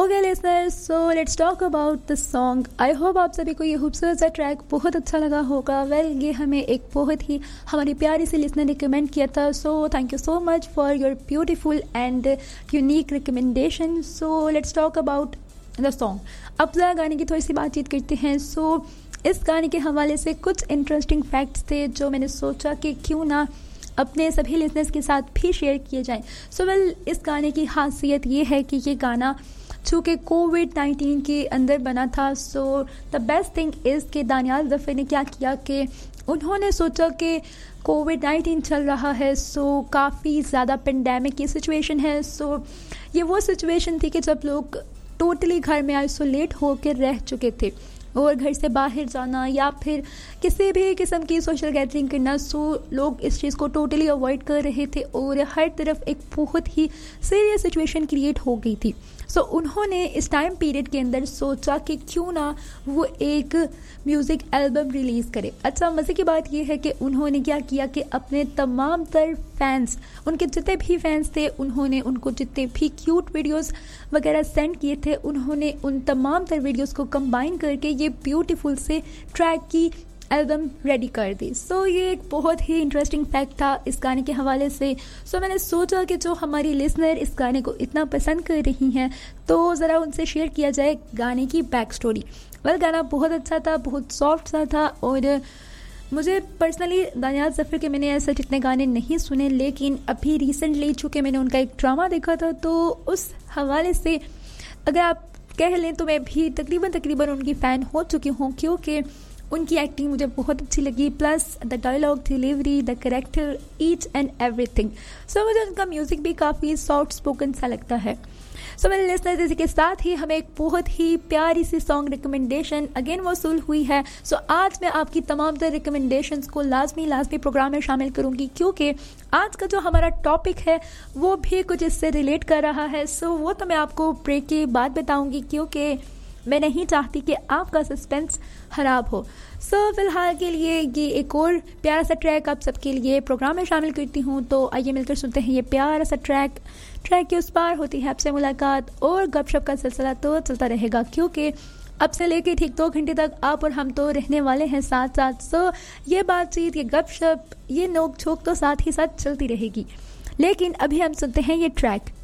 Okay listeners, so let's talk about the song. I hope आप सभी को ये खूबसूरत सा ट्रैक बहुत अच्छा लगा होगा। ये हमें एक बहुत ही हमारी प्यारी सी लिसनर ने कमेंट किया था। So thank you so much for your beautiful and unique recommendation. So let's talk about the song. अब जरा गाने की थोड़ी सी बातचीत करते हैं। सो इस गाने के हवाले से कुछ इंटरेस्टिंग फैक्ट्स थे जो मैंने सोचा कि क्यों ना अपने सभी लिसनर्स के साथ भी शेयर किए जाएं। सो इस गाने की खासियत ये है कि ये गाना चूँकि कोविड-19 के अंदर बना था। So the best thing is कि दानियाल ज़फ़र ने क्या किया कि उन्होंने सोचा कि कोविड-19 चल रहा है, सो काफ़ी ज़्यादा पेंडेमिक की सिचुएशन है। सो ये वो सिचुएशन थी कि जब लोग टोटली घर में आइसोलेट होकर रह चुके थे और घर से बाहर जाना या फिर किसी भी किस्म की सोशल गैदरिंग करना, सो लोग इस चीज़ को टोटली अवॉइड कर रहे थे और हर तरफ एक बहुत ही सीरियस सिचुएशन क्रिएट हो गई थी। सो उन्होंने इस टाइम पीरियड के अंदर सोचा कि क्यों ना वो एक म्यूज़िक एल्बम रिलीज़ करे। अच्छा, मज़े की बात ये है कि उन्होंने क्या किया कि अपने तमाम तर फैंस, उनके जितने भी फैंस थे, उन्होंने उनको जितने भी क्यूट वीडियोस वगैरह सेंड किए थे, उन्होंने उन तमाम तर वीडियोस को कंबाइन करके ये ब्यूटीफुल से ट्रैक की एल्बम रेडी कर दी। सो ये एक बहुत ही इंटरेस्टिंग फैक्ट था इस गाने के हवाले से। सो मैंने सोचा कि जो हमारी लिसनर इस गाने को इतना पसंद कर रही हैं तो ज़रा उनसे शेयर किया जाए गाने की बैक स्टोरी। गाना बहुत अच्छा था, बहुत सॉफ्ट सा था और मुझे पर्सनली दानियाल ज़फ़र के मैंने ऐसे जितने गाने नहीं सुने, लेकिन अभी रिसेंटली चूँकि मैंने उनका एक ड्रामा देखा था तो उस हवाले से अगर आप कह लें तो मैं भी तकरीबन उनकी फ़ैन हो चुकी हूँ, क्योंकि उनकी एक्टिंग मुझे बहुत अच्छी लगी, plus the dialogue delivery, the character, each and everything. सो मुझे उनका म्यूज़िक भी काफ़ी सॉफ्ट स्पोकन सा लगता है। सो मेरे लिसनर्स, इसी के साथ ही हमें एक बहुत ही प्यारी सी सॉन्ग रिकमेंडेशन अगेन वसूल हुई है। सो आज मैं आपकी तमाम तरह रिकमेंडेशंस को लाजमी प्रोग्राम में शामिल करूंगी, क्योंकि आज का जो हमारा टॉपिक है वो भी कुछ इससे रिलेट कर रहा है। सो वो तो मैं आपको ब्रेक के बाद बताऊंगी, क्योंकि मैं नहीं चाहती कि आपका सस्पेंस खराब हो। सो फिलहाल के लिए ये एक और प्यारा सा ट्रैक आप सबके लिए प्रोग्राम में शामिल करती हूँ। तो आइए मिलकर सुनते हैं ये प्यारा सा ट्रैक के उस पार होती है आपसे मुलाकात और गपशप का सिलसिला तो चलता रहेगा, क्योंकि अब से लेके ठीक 2 घंटे तक आप और हम तो रहने वाले हैं साथ साथ। सो ये बातचीत, ये गपशप, ये नोक झोंक तो साथ ही साथ चलती रहेगी। लेकिन अभी हम सुनते हैं ये ट्रैक